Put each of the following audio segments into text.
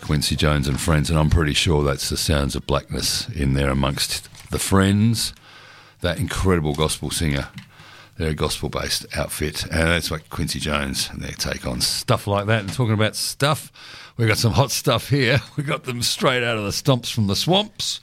Quincy Jones and Friends, and I'm pretty sure that's the Sounds of Blackness in there amongst the Friends, that incredible gospel singer. They're a gospel-based outfit, and that's what Quincy Jones and their take on stuff like that. And talking about stuff, we've got some hot stuff here. We got them straight out of the stomps from the swamps.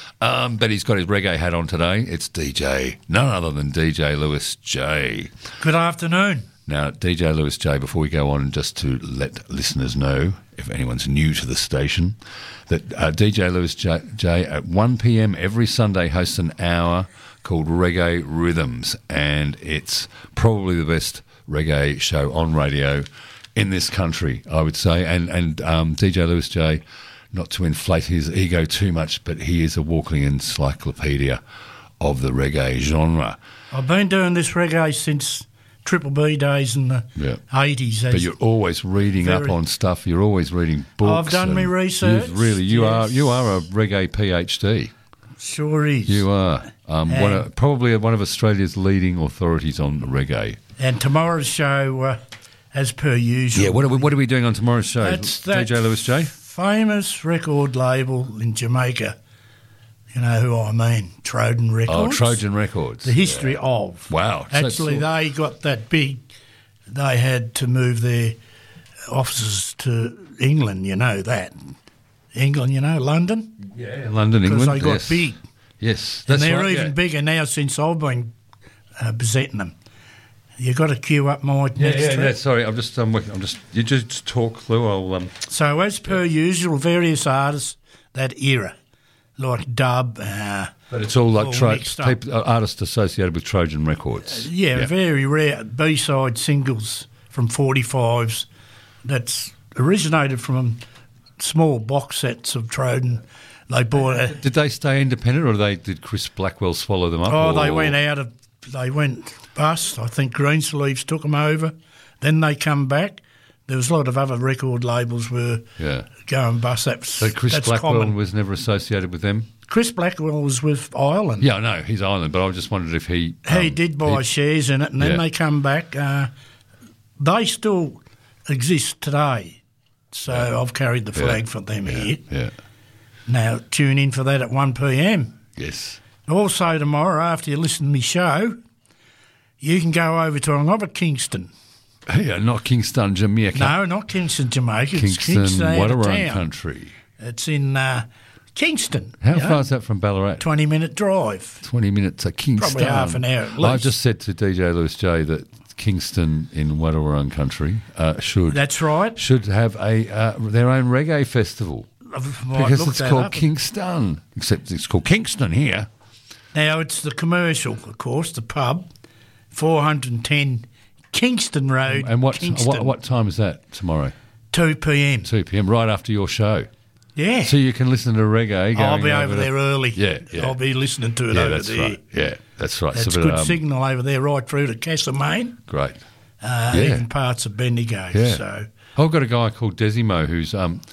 But he's got his reggae hat on today. It's DJ, none other than DJ Lewis J. Good afternoon. Now, DJ Lewis J, before we go on, just to let listeners know, if anyone's new to the station, that DJ Lewis J at 1 p.m. every Sunday hosts an hour called Reggae Rhythms, and it's probably the best reggae show on radio in this country, I would say. And DJ Lewis J, not to inflate his ego too much, but he is a walking encyclopedia of the reggae genre. I've been doing this reggae since Triple B days in the 80s. But you're always reading up on stuff. You're always reading books. I've done my research. You are a reggae PhD. Sure is. You are. Probably one of Australia's leading authorities on reggae. And tomorrow's show, as per usual. Yeah, what are we doing on tomorrow's show? That's DJ Lewis J? Famous record label in Jamaica. You know who I mean, Trojan Records. Oh, Trojan Records. The history of. Wow. Actually, they got that big, they had to move their offices to England, you know that. England, you know, London? Yeah, London, England. Because they got big. Yes, that's right. And they're even bigger now since I've been presenting them. You've got to queue up my next trip. Sorry, I'm just you just talk, Lou. So as per usual, various artists that era, like dub. But it's all like artists associated with Trojan Records. Very rare B-side singles from 45s that's originated from small box sets of Trojan. They bought Did they stay independent, or did Chris Blackwell swallow them up? Oh, they went bust. I think Greensleeves took them over. Then they come back. There was a lot of other record labels were going bust. So Chris Blackwell was never associated with them? Chris Blackwell was with Ireland. Yeah, I know, he's Ireland, but I just wondered if he... he did buy shares in it, and then they come back. They still exist today, so I've carried the flag for them here. Yeah. Now, tune in for that at 1 p.m. Yes. Also tomorrow, after you listen to my show, you can go over to another Kingston. Yeah, not Kingston, Jamaica. No, not Kingston, Jamaica. Kingston, it's Kingston Wadawurrung country. It's in Kingston. How far is that from Ballarat? 20-minute drive. 20 minutes to Kingston. Probably half an hour at least. I just said to DJ Lewis J that Kingston in Wadawurrung country That's right. should have their own reggae festival. Because it's called Kingston. Except it's called Kingston here. Now, it's the commercial, of course, the pub, 410 Kingston Road, and what time is that tomorrow? 2 p.m. 2 p.m, right after your show. Yeah. So you can listen to reggae. I'll be over there early. Yeah. I'll be listening to it over that's there. Right. Yeah, that's right. That's good signal over there right through to Castlemaine. Great. Even parts of Bendigo. Yeah. So. I've got a guy called Desimo who's...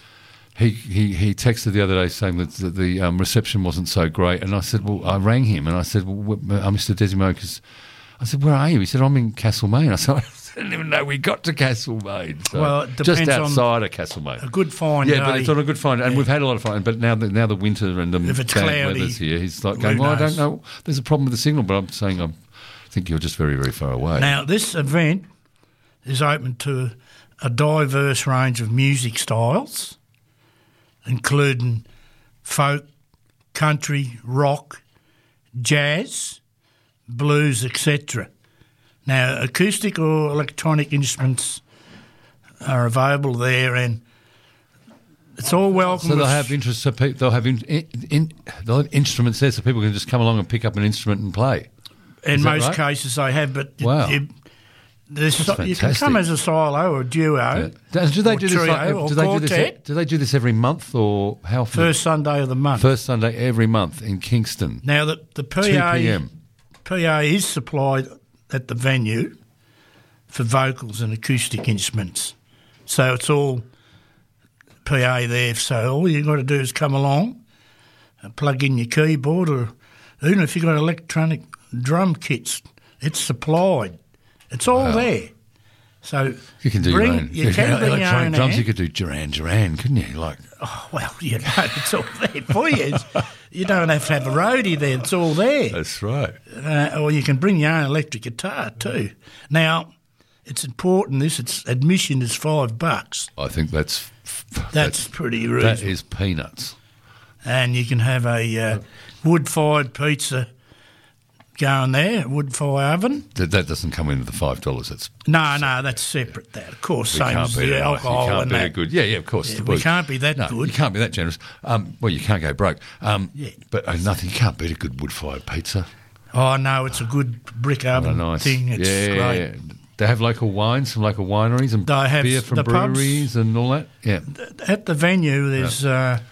He texted the other day saying that the reception wasn't so great, and I said, well, I rang him and I said, well, Mr. Desimo, because I said, where are you? He said, I'm in Castlemaine. I said, I didn't even know we got to Castlemaine. So well, it depends just outside of Castlemaine. A good fine day. Yeah, but it's on a good fine, and we've had a lot of fine. But now the winter and the bad weather's here, he's like going, well, I don't know. There's a problem with the signal, but I'm saying I think you're just very, very far away. Now, this event is open to a diverse range of music styles, including folk, country, rock, jazz, blues, etc. Now, acoustic or electronic instruments are available there, and it's all welcome. So they'll have interest. So they'll have they'll have instruments there, so people can just come along and pick up an instrument and play. In most cases, they have, but wow. You can come as a solo or a duo. Yeah. Do they do this? Do they do this every month or how often? First Sunday of the month. First Sunday every month in Kingston. Now the PA 2 p.m. PA is supplied at the venue for vocals and acoustic instruments, so it's all PA there. So all you've got to do is come along and plug in your keyboard, or even if you've got electronic drum kits, it's supplied. It's all there. So You can do your own. You can bring your own drums. amp. You could do Duran Duran, couldn't you? Like, Oh, well, you know, it's all there for you. You don't have to have a roadie there. It's all there. that's right. Or you can bring your own electric guitar too. Now, it's important. Its admission is $5. I think that's Pretty that reasonable. is peanuts. And you can have a wood-fired pizza going there, wood-fire oven. That doesn't come in with the $5. That's No, that's separate. That, of course, we same can't as beat the it. You alcohol can't and beat that. it good. Yeah, of course. Yeah, we can't be that no, good. You can't be that generous. Well, you can't go broke. Yeah. But nothing. You can't beat a good wood-fired pizza. Oh, no, it's a good brick oven Nice thing. It's great. Yeah. They have local wines from local wineries and They have beer from the pubs. breweries and all that. Yeah. At the venue, there's the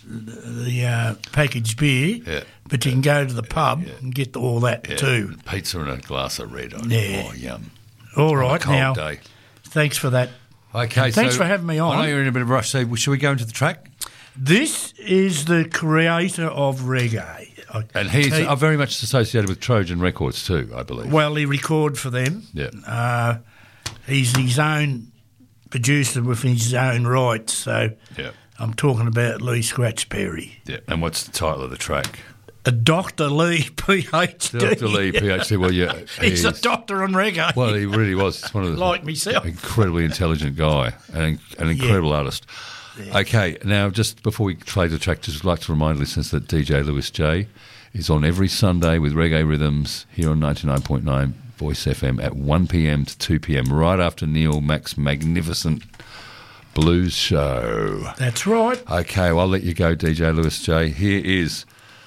packaged beer, Yeah. but you can go to the pub and get all that too. Pizza and a glass of red. Yeah. Oh, yum. All On a right, cold now, day. thanks for that. Okay, Thanks so for having me on. I know you're in a bit of a rush, so should we go into the track? This is the creator of reggae. And he's very much associated with Trojan Records too, I believe. Well, he recorded for them. Yeah. He's his own producer with his own rights, so Yeah. I'm talking about Lee Scratch Perry. Yeah. And what's the title of the track? A Dr. Lee PhD. Dr. Lee, PhD. Well, yeah. He's a doctor on reggae. Well, he really was. He's one of the Like myself. incredibly intelligent guy and an incredible artist. Yeah. Okay, now just before we play the track, just like to remind listeners that DJ Lewis J is on every Sunday with Reggae Rhythms here on 99.9 Voice FM at 1 p.m. to 2 p.m. right after Neil Mack's magnificent blues show. That's right. Okay, well, I'll let you go, DJ Lewis J. Here is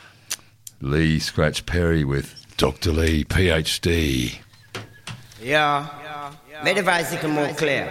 Lee Scratch Perry with Dr. Lee, PhD. Yeah, make the voice more clear.